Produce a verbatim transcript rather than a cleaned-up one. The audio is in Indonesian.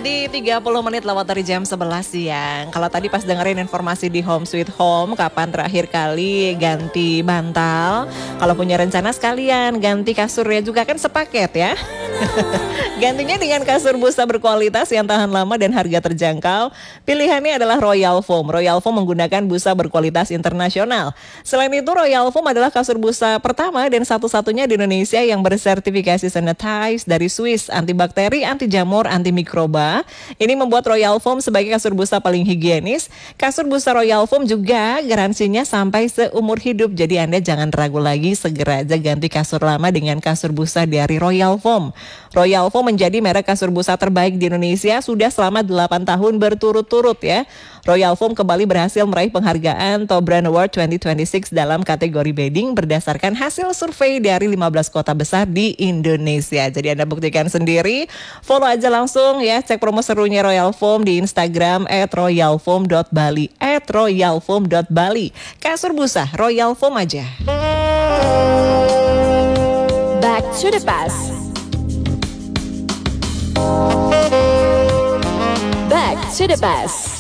Di tiga puluh menit lewat dari jam sebelas siang. Kalau tadi pas dengerin informasi di Home Sweet Home, kapan terakhir kali ganti bantal? Kalau punya rencana sekalian ganti kasurnya juga kan sepaket ya. Gantinya dengan kasur busa berkualitas yang tahan lama dan harga terjangkau. Pilihannya adalah Royal Foam. Royal Foam menggunakan busa berkualitas internasional. Selain itu, Royal Foam adalah kasur busa pertama dan satu-satunya di Indonesia yang bersertifikasi sanitize dari Swiss, antibakteri, anti jamur, anti mikroba. Ini membuat Royal Foam sebagai kasur busa paling higienis. Kasur busa Royal Foam juga garansinya sampai seumur hidup. Jadi Anda jangan ragu lagi, segera aja ganti kasur lama dengan kasur busa dari Royal Foam. Royal Foam menjadi merek kasur busa terbaik di Indonesia sudah selama delapan tahun berturut-turut ya. Royal Foam kembali berhasil meraih penghargaan Top Brand Award dua ribu dua puluh enam dalam kategori bedding berdasarkan hasil survei dari lima belas kota besar di Indonesia. Jadi Anda buktikan sendiri. Follow aja langsung ya, cek promo serunya Royal Foam di Instagram at royalfoam dot bali at royalfoam dot bali. Kasur busa Royal Foam aja. Back to the past. Back to the past.